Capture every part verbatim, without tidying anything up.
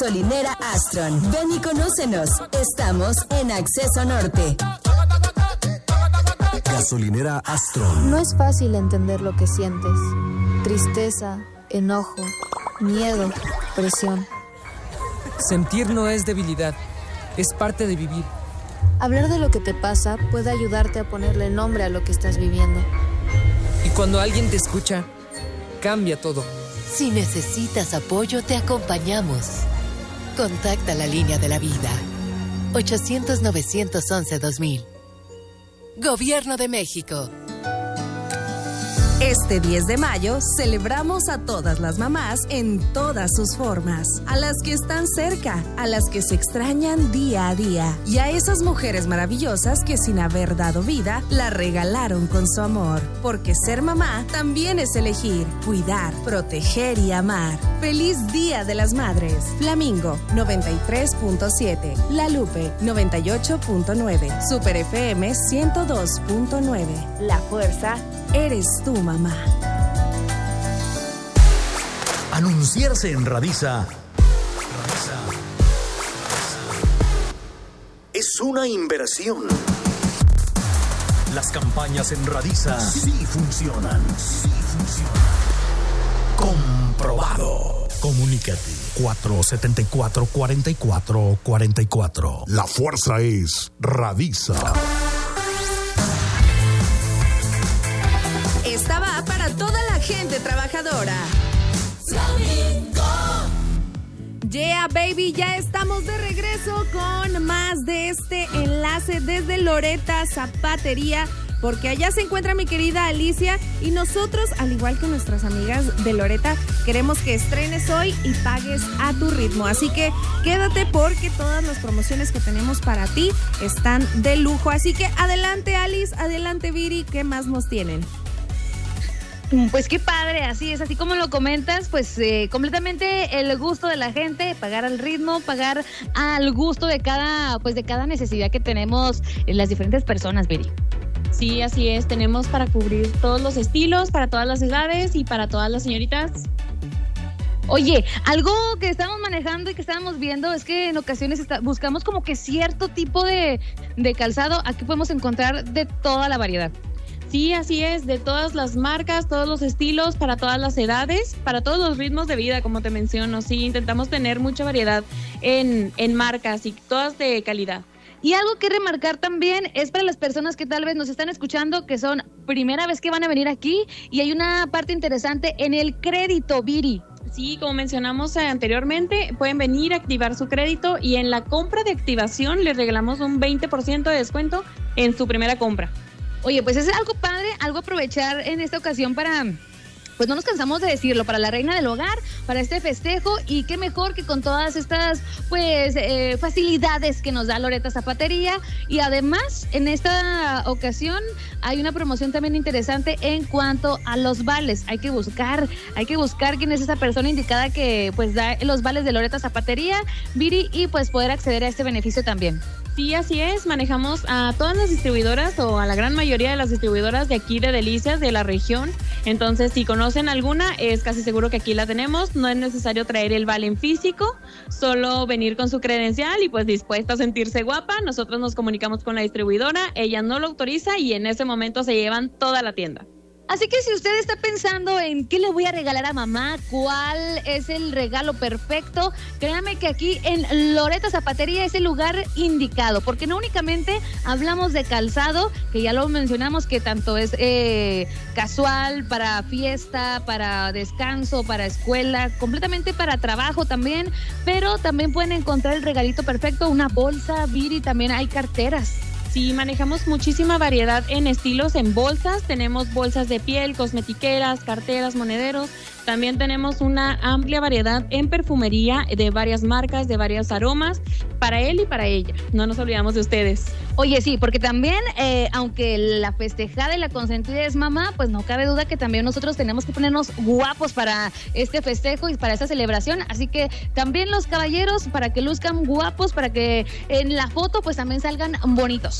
Gasolinera Astron. Ven y conócenos. Estamos en Acceso Norte. Gasolinera Astron. No es fácil entender lo que sientes. Tristeza, enojo, miedo, presión. Sentir no es debilidad, es parte de vivir. Hablar de lo que te pasa puede ayudarte a ponerle nombre a lo que estás viviendo. Y cuando alguien te escucha, cambia todo. Si necesitas apoyo, te acompañamos. Contacta la línea de la vida. ochocientos, novecientos once, dos mil. Gobierno de México. Este diez de mayo celebramos a todas las mamás en todas sus formas, a las que están cerca, a las que se extrañan día a día y a esas mujeres maravillosas que sin haber dado vida la regalaron con su amor, porque ser mamá también es elegir, cuidar, proteger y amar. ¡Feliz Día de las Madres! Flamingo noventa y tres punto siete, La Lupe noventa y ocho punto nueve, Super F M ciento dos punto nueve. La fuerza eres tú, mamá. Anunciarse en Radisa es una inversión. Las campañas en Radisa sí funcionan. Sí funcionan. Comprobado. Comunícate. cuatro siete cuatro, cuatro cuatro cuatro cuatro. La fuerza es Radisa. Esta va para toda la gente trabajadora. Flamingo. Yeah, baby, ya estamos de regreso con más de este enlace desde Loreta Zapatería, porque allá se encuentra mi querida Alicia y nosotros, al igual que nuestras amigas de Loreta, queremos que estrenes hoy y pagues a tu ritmo. Así que quédate porque todas las promociones que tenemos para ti están de lujo. Así que adelante, Alice, adelante, Viri, ¿qué más nos tienen? Pues qué padre, así es, así como lo comentas, pues eh, completamente el gusto de la gente, pagar al ritmo, pagar al gusto de cada, pues de cada necesidad que tenemos en las diferentes personas, Viri. Sí, así es, tenemos para cubrir todos los estilos, para todas las edades y para todas las señoritas. Oye, algo que estamos manejando y que estábamos viendo es que en ocasiones está, buscamos como que cierto tipo de, de calzado, aquí podemos encontrar de toda la variedad. Sí, así es, de todas las marcas, todos los estilos, para todas las edades, para todos los ritmos de vida, como te menciono. Sí, intentamos tener mucha variedad en, en marcas y todas de calidad. Y algo que remarcar también es para las personas que tal vez nos están escuchando, que son primera vez que van a venir aquí, y hay una parte interesante en el crédito, Viri. Sí, como mencionamos anteriormente, pueden venir a activar su crédito y en la compra de activación les regalamos un veinte por ciento de descuento en su primera compra. Oye, pues es algo padre, algo aprovechar en esta ocasión para, pues no nos cansamos de decirlo, para la reina del hogar, para este festejo, y qué mejor que con todas estas, pues, eh, facilidades que nos da Loreta Zapatería. Y además, en esta ocasión hay una promoción también interesante en cuanto a los vales. Hay que buscar, hay que buscar quién es esa persona indicada que, pues, da los vales de Loreta Zapatería, Viri, y pues poder acceder a este beneficio también. Sí, así es, manejamos a todas las distribuidoras o a la gran mayoría de las distribuidoras de aquí de Delicias, de la región. Entonces, si conocen alguna, es casi seguro que aquí la tenemos. No es necesario traer el vale en físico, solo venir con su credencial y pues dispuesta a sentirse guapa. Nosotros nos comunicamos con la distribuidora, ella no lo autoriza y en ese momento se llevan toda la tienda. Así que si usted está pensando en qué le voy a regalar a mamá, cuál es el regalo perfecto, créame que aquí en Loreta Zapatería es el lugar indicado, porque no únicamente hablamos de calzado, que ya lo mencionamos, que tanto es eh, casual, para fiesta, para descanso, para escuela, completamente para trabajo también, pero también pueden encontrar el regalito perfecto, una bolsa, Viri, también hay carteras. Sí, manejamos muchísima variedad en estilos, en bolsas. Tenemos bolsas de piel, cosmetiqueras, carteras, monederos. También tenemos una amplia variedad en perfumería de varias marcas, de varios aromas, para él y para ella. No nos olvidamos de ustedes. Oye, sí, porque también, eh, aunque la festejada y la consentida es mamá, pues no cabe duda que también nosotros tenemos que ponernos guapos para este festejo y para esta celebración. Así que también los caballeros, para que luzcan guapos, para que en la foto pues también salgan bonitos.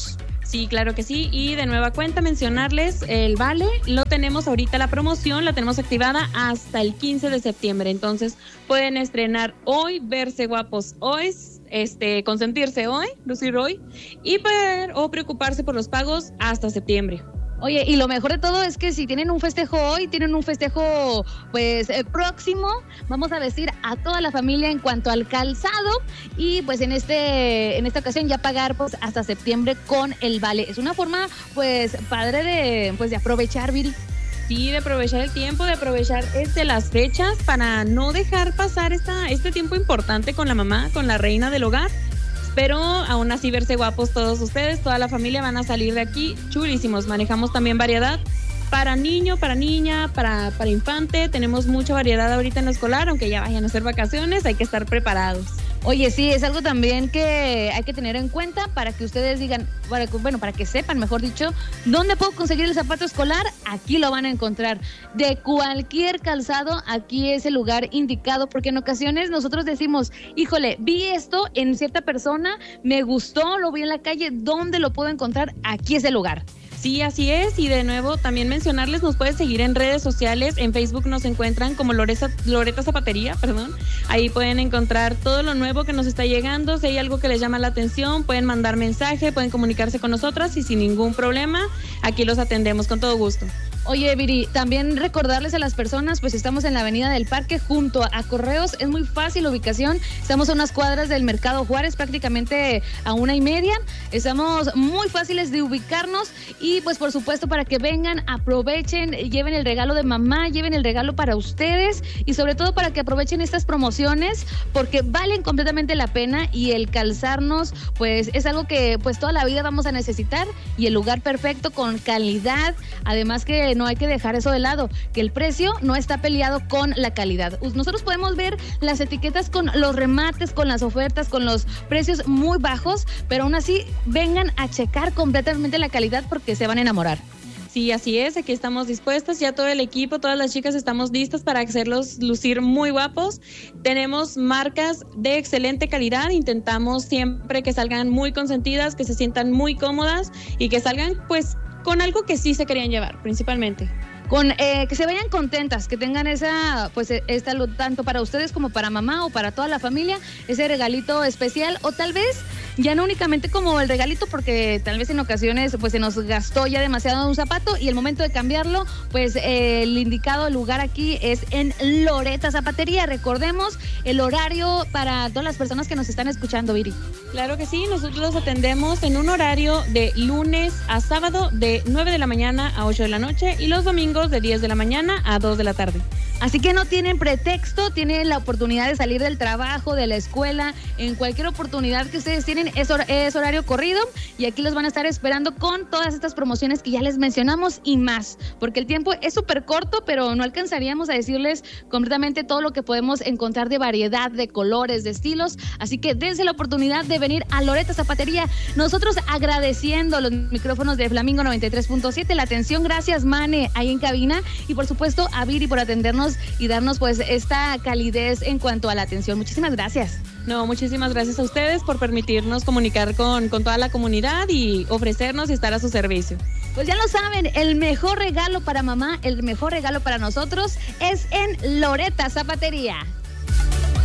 Sí, claro que sí. Y de nueva cuenta mencionarles el vale. Lo tenemos ahorita, la promoción la tenemos activada hasta el quince de septiembre. Entonces pueden estrenar hoy, verse guapos hoy, este, consentirse hoy, lucir hoy y poder, o preocuparse por los pagos hasta septiembre. Oye, y lo mejor de todo es que si tienen un festejo hoy, tienen un festejo pues eh, próximo, vamos a vestir a toda la familia en cuanto al calzado y pues en este en esta ocasión ya pagar pues hasta septiembre con el vale. Es una forma pues padre de pues de aprovechar, Viri. Sí, de aprovechar el tiempo, de aprovechar este, las fechas para no dejar pasar esta, este tiempo importante con la mamá, con la reina del hogar. Pero aún así verse guapos todos ustedes, toda la familia van a salir de aquí chulísimos. Manejamos también variedad para niño, para niña, para, para infante. Tenemos mucha variedad ahorita en lo escolar, aunque ya vayan a hacer vacaciones, hay que estar preparados. Oye, sí, es algo también que hay que tener en cuenta para que ustedes digan, bueno, para que sepan, mejor dicho, ¿dónde puedo conseguir el zapato escolar? Aquí lo van a encontrar. De cualquier calzado, aquí es el lugar indicado, porque en ocasiones nosotros decimos, híjole, vi esto en cierta persona, me gustó, lo vi en la calle, ¿dónde lo puedo encontrar? Aquí es el lugar. Sí, así es, y de nuevo también mencionarles, nos pueden seguir en redes sociales, en Facebook nos encuentran como Loreta, Loreta Zapatería, perdón, ahí pueden encontrar todo lo nuevo que nos está llegando, si hay algo que les llama la atención, pueden mandar mensaje, pueden comunicarse con nosotras y sin ningún problema, aquí los atendemos con todo gusto. Oye, Viri, también recordarles a las personas, pues estamos en la Avenida del Parque junto a Correos, es muy fácil la ubicación, estamos a unas cuadras del Mercado Juárez, prácticamente a una y media, estamos muy fáciles de ubicarnos y pues por supuesto para que vengan, aprovechen, lleven el regalo de mamá, lleven el regalo para ustedes y sobre todo para que aprovechen estas promociones porque valen completamente la pena y el calzarnos pues es algo que pues toda la vida vamos a necesitar y el lugar perfecto con calidad, además que no hay que dejar eso de lado, que el precio no está peleado con la calidad. Nosotros podemos ver las etiquetas con los remates, con las ofertas, con los precios muy bajos, pero aún así vengan a checar completamente la calidad porque se van a enamorar. Sí, así es, aquí estamos dispuestas, ya todo el equipo, todas las chicas estamos listas para hacerlos lucir muy guapos. Tenemos marcas de excelente calidad, intentamos siempre que salgan muy consentidas, que se sientan muy cómodas y que salgan pues con algo que sí se querían llevar, principalmente. Con eh, que se vayan contentas, que tengan esa, pues esta, tanto para ustedes como para mamá o para toda la familia, ese regalito especial o tal vez ya no únicamente como el regalito porque tal vez en ocasiones pues se nos gastó ya demasiado un zapato y el momento de cambiarlo, pues eh, el indicado lugar aquí es en Loreta Zapatería. Recordemos el horario para todas las personas que nos están escuchando, Viri. Claro que sí, nosotros los atendemos en un horario de lunes a sábado de nueve de la mañana a ocho de la noche y los domingos de diez de la mañana a dos de la tarde. Así que no tienen pretexto, tienen la oportunidad de salir del trabajo, de la escuela, en cualquier oportunidad que ustedes tienen es, hor- es horario corrido y aquí los van a estar esperando con todas estas promociones que ya les mencionamos y más, porque el tiempo es súper corto, pero no alcanzaríamos a decirles completamente todo lo que podemos encontrar de variedad, de colores, de estilos, así que dense la oportunidad de venir a Loreta Zapatería. Nosotros agradeciendo los micrófonos de Flamingo noventa y tres punto siete, la atención, gracias Mane, ahí en cabina, y por supuesto a Viri por atendernos y darnos pues esta calidez en cuanto a la atención. Muchísimas gracias. No, muchísimas gracias a ustedes por permitirnos comunicar con, con toda la comunidad y ofrecernos y estar a su servicio. Pues ya lo saben, el mejor regalo para mamá, el mejor regalo para nosotros es en Loreta Zapatería.